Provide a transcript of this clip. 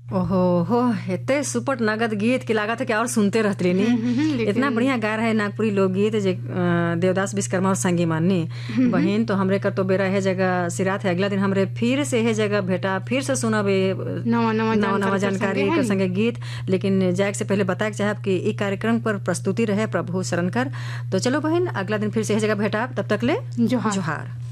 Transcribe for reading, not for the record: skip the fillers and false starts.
ओहो हो, एते सुपट नगद गीत की लागत है कि और सुनते रहते नी। इतना बढ़िया गा रहे नागपुरी लोकगीत जे देवदास विश्वकर्मा और संगी माननी बहन। तो हमरे कर तो बेरा है जगह सिरात है, अगला दिन हमरे फिर से है जगह भेटा, फिर से सुनब नवा जानकारी कर संगे गीत। लेकिन जाए से पहले बताए चाहब कि ई कार्यक्रम पर प्रस्तुति रहे प्रभु शरणकर। तो चलो बहन, अगला दिन फिर से है जगह भेटा, तब तक ले जोहार।